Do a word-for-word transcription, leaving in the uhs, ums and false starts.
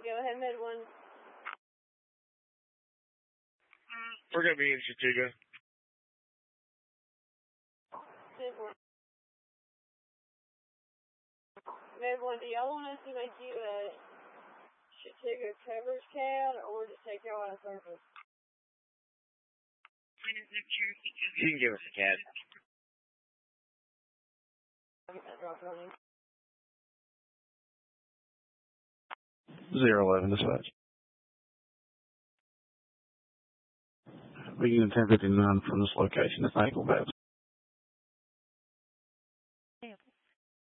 Go ahead, Med one. We're going to be in Chattooga. Med one. Med one, do y'all want us to make you a Chattooga coverage cab or just take y'all out of service? You can give us a cab. Zero eleven dispatch. Beginning ten fifty nine from this location. It's ankle babs.